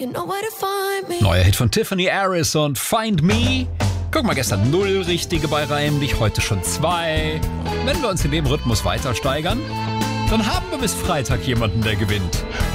Neuer Hit von Tiffany Harris und Find Me. Guck mal, gestern 0 richtige bei Reimlich, heute schon 2. Wenn wir uns in dem Rhythmus weiter steigern, dann haben wir bis Freitag jemanden, der gewinnt.